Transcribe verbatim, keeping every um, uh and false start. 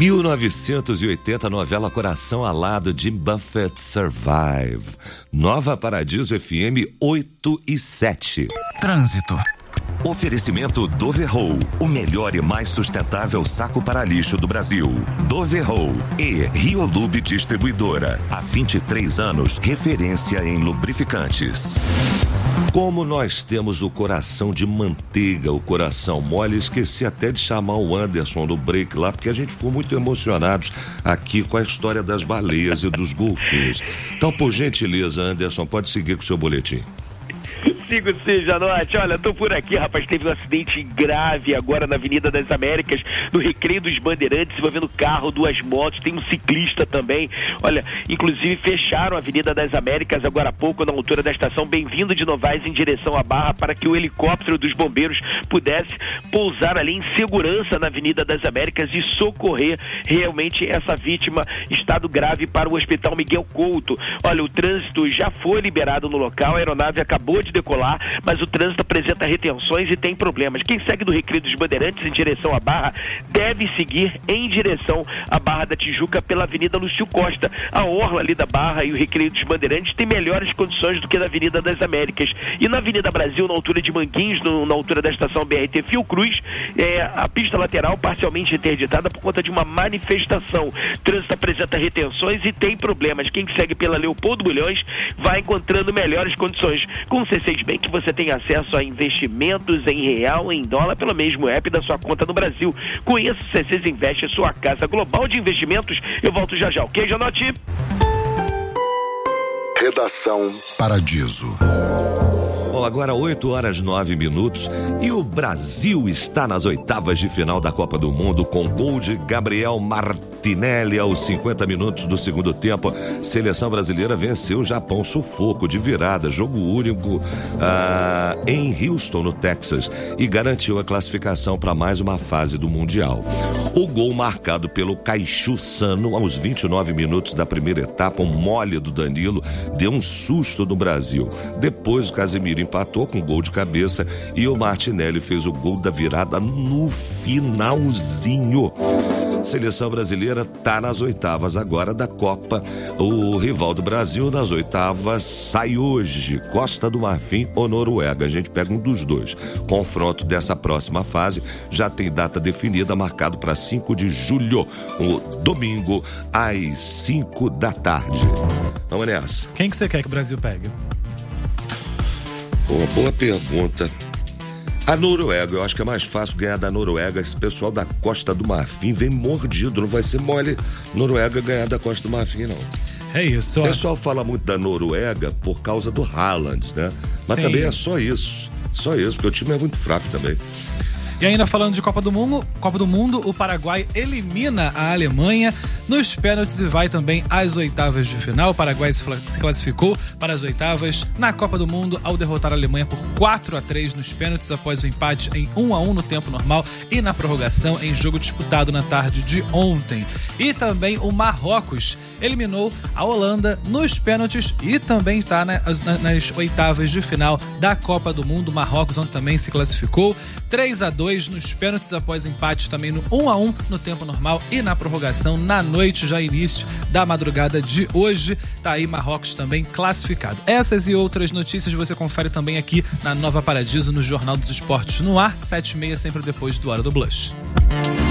mil novecentos e oitenta, novela Coração Alado, Jim Buffett, Survive. Nova Paradiso F M oito e sete. Trânsito. Oferecimento Doverroll, o melhor e mais sustentável saco para lixo do Brasil. Doverroll e Riolube Distribuidora. Há vinte e três anos, referência em lubrificantes. Como nós temos o coração de manteiga, o coração mole, esqueci até de chamar o Anderson no break lá, porque a gente ficou muito emocionados aqui com a história das baleias e dos golfinhos. Então, por gentileza, Anderson, pode seguir com o seu boletim. Sigo sim, Janote. Olha, tô por aqui, rapaz. Teve um acidente grave agora na Avenida das Américas, no Recreio dos Bandeirantes, envolvendo carro, duas motos, tem um ciclista também. Olha, inclusive fecharam a Avenida das Américas agora há pouco, na altura da estação Bem-vindo de Novaes, em direção à Barra, para que o helicóptero dos bombeiros pudesse pousar ali em segurança na Avenida das Américas e socorrer realmente essa vítima, estado grave, para o Hospital Miguel Couto. Olha, o trânsito já foi liberado no local, a aeronave acabou de decolar, mas o trânsito apresenta retenções e tem problemas. Quem segue do Recreio dos Bandeirantes em direção à Barra deve seguir em direção à Barra da Tijuca pela Avenida Lúcio Costa. A orla ali da Barra e o Recreio dos Bandeirantes tem melhores condições do que na Avenida das Américas. E na Avenida Brasil, na altura de Manguinhos, no, na altura da estação B R T Fiocruz, é, a pista lateral parcialmente interditada por conta de uma manifestação. O trânsito apresenta retenções e tem problemas. Quem segue pela Leopoldo Bulhões vai encontrando melhores condições. Com o C seis Bank você tem acesso a investimentos em real, em dólar, pelo mesmo app da sua conta no Brasil. Com isso, C seis Investe, sua casa global de investimentos. Eu volto já já, ok, Janote? Redação Paradiso. Bom, agora oito horas nove minutos e o Brasil está nas oitavas de final da Copa do Mundo com gol de Gabriel Martinelli aos cinquenta minutos do segundo tempo. Seleção brasileira venceu o Japão sufoco de virada, jogo único ah, em Houston, no Texas, e garantiu a classificação para mais uma fase do Mundial. O gol marcado pelo Caixu Sano aos vinte e nove minutos da primeira etapa, um mole do Danilo, deu um susto no Brasil. Depois o Casemiro empatou com gol de cabeça e o Martinelli fez o gol da virada no finalzinho. Seleção brasileira tá nas oitavas agora da Copa. O rival do Brasil nas oitavas sai hoje, Costa do Marfim ou Noruega. A gente pega um dos dois. Confronto dessa próxima fase já tem data definida, marcado para cinco de julho, o domingo às cinco da tarde. Vamos nessa. Quem que você quer que o Brasil pegue? Uma boa pergunta. A Noruega, eu acho que é mais fácil ganhar da Noruega. Esse pessoal da Costa do Marfim vem mordido, não vai ser mole Noruega ganhar da Costa do Marfim, não. É isso. O pessoal fala muito da Noruega por causa do Haaland, né? Mas Sim. também é só isso, só isso, porque o time é muito fraco também. E ainda falando de Copa do Mundo, Copa do Mundo, o Paraguai elimina a Alemanha nos pênaltis e vai também às oitavas de final. O Paraguai se classificou para as oitavas na Copa do Mundo ao derrotar a Alemanha por quatro a três nos pênaltis após o empate em um a um no tempo normal e na prorrogação em jogo disputado na tarde de ontem. E também o Marrocos eliminou a Holanda nos pênaltis e também está nas, nas oitavas de final da Copa do Mundo. O Marrocos ontem também se classificou três a dois nos pênaltis após empate também no um a um no tempo normal e na prorrogação na noite, já início da madrugada de hoje. Tá aí Marrocos também classificado. Essas e outras notícias você confere também aqui na Nova Paradiso, no Jornal dos Esportes no ar, sete e meia, sempre depois do Hora do Blush.